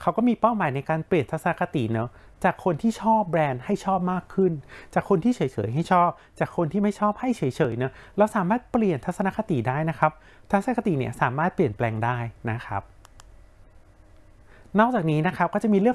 เขาก็มีเป้าหมายในการเปลี่ยนทัศนคติเนาะจากคนที่ชอบแบรนด์ให้ชอบมากขึ้นจากคนที่เฉยๆให้ชอบจากคนที่ไม่ชอบให้เฉยๆเนาะเราสามารถเปลี่ยนทัศนคติได้นะครับทัศนคติเนี่ยสามารถเปลี่ยนแปลงได้นะครับนอกจากนี้นะครับก็จะมีเรื่อง